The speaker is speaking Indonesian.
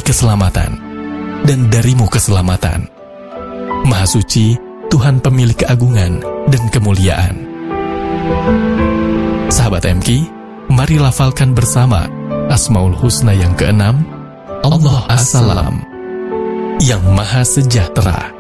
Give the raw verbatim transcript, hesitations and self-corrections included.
keselamatan, dan darimu keselamatan. Maha suci, Tuhan pemilik keagungan dan kemuliaan. Sahabat M K, mari lafalkan bersama Asmaul Husna yang keenam, Allah As-Salam, yang Maha Sejahtera.